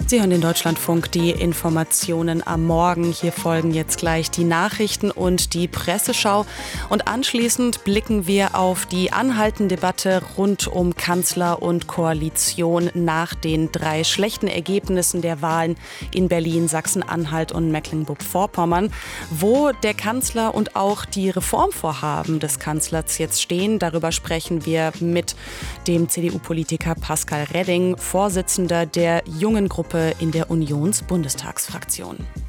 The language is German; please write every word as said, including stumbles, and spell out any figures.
Sie hören den Deutschlandfunk, die Informationen am Morgen. Hier folgen jetzt gleich die Nachrichten und die Presseschau. Und anschließend blicken wir auf die anhaltende Debatte rund um Kanzler und Koalition nach den drei schlechten Ergebnissen der Wahlen in Berlin, Sachsen-Anhalt und Mecklenburg-Vorpommern. Wo der Kanzler und auch die Reformvorhaben des Kanzlers jetzt stehen, darüber sprechen wir mit dem C D U-Politiker Pascal Redding, Vorsitzender der Jungen Gruppe in der Unionsbundestagsfraktion.